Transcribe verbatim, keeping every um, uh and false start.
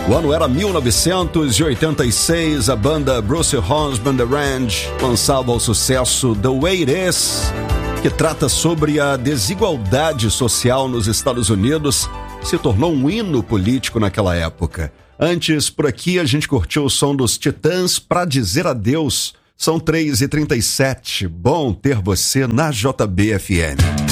O ano era mil novecentos e oitenta e seis, a banda Bruce Hornsby and the Range lançava o sucesso The Way It Is, que trata sobre a desigualdade social nos Estados Unidos, se tornou um hino político naquela época. Antes, por aqui, a gente curtiu o som dos Titãs, Pra Dizer Adeus. São três e trinta e sete, bom ter você na J B F M.